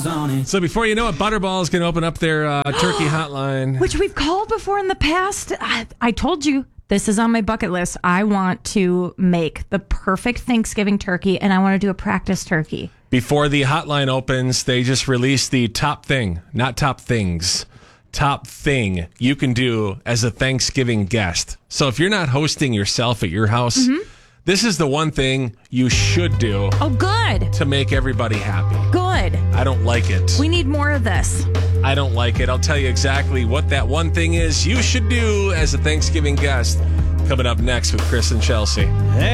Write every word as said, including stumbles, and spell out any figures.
Butterball's on it. So before you know it, Butterball's going to open up their uh, turkey hotline. Which we've called before in the past. I, I told you, this is on my bucket list. I want to make the perfect Thanksgiving turkey, and I want to do a practice turkey. Before the hotline opens, they just released the top thing, not top things, top thing you can do as a Thanksgiving guest. So if you're not hosting yourself at your house, mm-hmm. this is the one thing you should do. Oh, good. To make everybody happy. Good. I don't like it. We need more of this. I don't like it. I'll tell you exactly what that one thing is you should do as a Thanksgiving guest. Coming up next with Chris and Chelsea.